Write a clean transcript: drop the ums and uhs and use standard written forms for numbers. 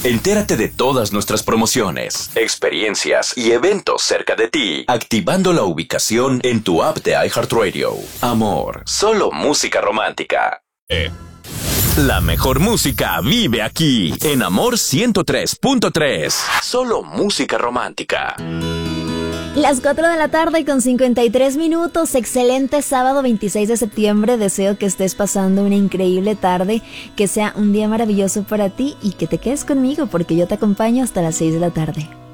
Entérate de todas nuestras promociones, experiencias y eventos cerca de ti, activando la ubicación en tu app de iHeartRadio. Amor, solo música romántica. La mejor música vive aquí, en Amor 103.3. Solo música romántica. Las 4 de la tarde con 53 minutos. Excelente sábado 26 de septiembre. Deseo que estés pasando una increíble tarde, que sea un día maravilloso para ti y que te quedes conmigo porque yo te acompaño hasta las 6 de la tarde.